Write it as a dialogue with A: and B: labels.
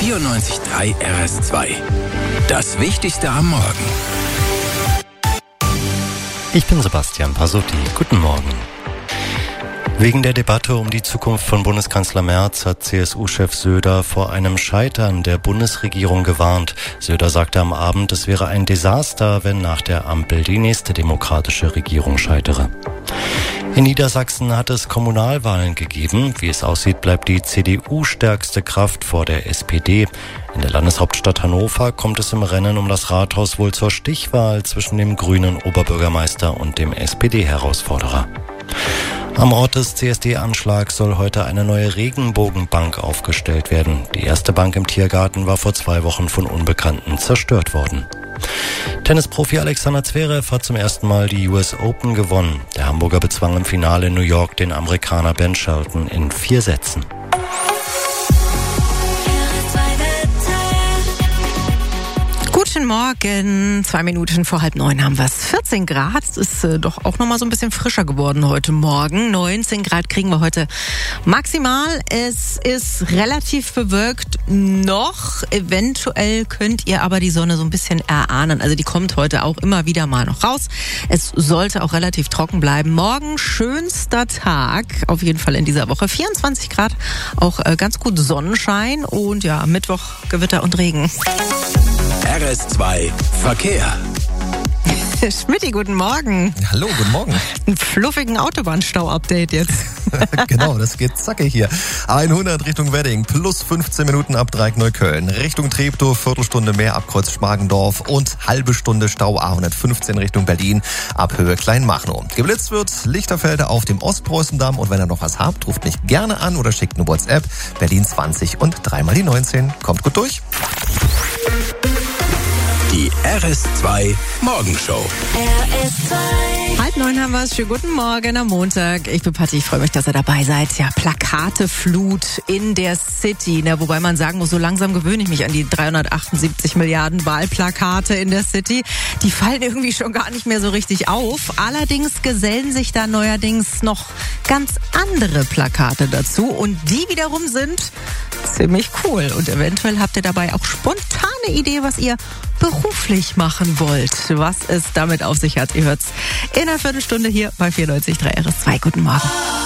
A: 94.3 RS2. Das Wichtigste am Morgen.
B: Ich bin Sebastian Pasotti. Guten Morgen. Wegen der Debatte um die Zukunft von Bundeskanzler Merz hat CSU-Chef Söder vor einem Scheitern der Bundesregierung gewarnt. Söder sagte am Abend, es wäre ein Desaster, wenn nach der Ampel die nächste demokratische Regierung scheitere. In Niedersachsen hat es Kommunalwahlen gegeben. Wie es aussieht, bleibt die CDU stärkste Kraft vor der SPD. In der Landeshauptstadt Hannover kommt es im Rennen um das Rathaus wohl zur Stichwahl zwischen dem grünen Oberbürgermeister und dem SPD-Herausforderer. Am Ort des CSD-Anschlags soll heute eine neue Regenbogenbank aufgestellt werden. Die erste Bank im Tiergarten war vor 2 Wochen von Unbekannten zerstört worden. Tennisprofi Alexander Zverev hat zum ersten Mal die US Open gewonnen. Der Hamburger bezwang im Finale in New York den Amerikaner Ben Shelton in 4 Sätzen.
C: Guten Morgen, 2 Minuten vor 8:30 haben wir es. 14 Grad, es ist doch auch nochmal so ein bisschen frischer geworden heute Morgen. 19 Grad kriegen wir heute maximal. Es ist relativ bewölkt noch. Eventuell könnt ihr aber die Sonne so ein bisschen erahnen. Also die kommt heute auch immer wieder mal noch raus. Es sollte auch relativ trocken bleiben. Morgen schönster Tag, auf jeden Fall in dieser Woche. 24 Grad, auch ganz gut Sonnenschein und ja, Mittwoch Gewitter und Regen.
A: RS2 Verkehr.
C: Schmidti, guten Morgen.
D: Hallo, guten Morgen.
C: Einen fluffigen Autobahnstau-Update jetzt.
D: Genau, das geht zackig hier. A100 Richtung Wedding, plus 15 Minuten ab Dreieck-Neukölln. Richtung Treptow, Viertelstunde mehr ab Kreuz Schmargendorf und halbe Stunde Stau A115 Richtung Berlin ab Höhe Kleinmachnow. Geblitzt wird Lichterfelde auf dem Ostpreußendamm und wenn ihr noch was habt, ruft mich gerne an oder schickt eine WhatsApp. Berlin 20 und 3 mal die 19. Kommt gut durch.
A: Die RS2 Morgenshow.
C: RS2. 8:30 haben wir es. Schönen guten Morgen am Montag. Ich bin Patti, ich freue mich, dass ihr dabei seid. Ja, Plakateflut in der City. Ne? Wobei man sagen muss, so langsam gewöhne ich mich an die 378 Milliarden Wahlplakate in der City. Die fallen irgendwie schon gar nicht mehr so richtig auf. Allerdings gesellen sich da neuerdings noch ganz andere Plakate dazu. Und die wiederum sind ziemlich cool. Und eventuell habt ihr dabei auch spontane Idee, was ihr beruflich machen wollt. Was es damit auf sich hat, ihr hört's in einer Viertelstunde hier bei 94.3 RS2. Guten Morgen.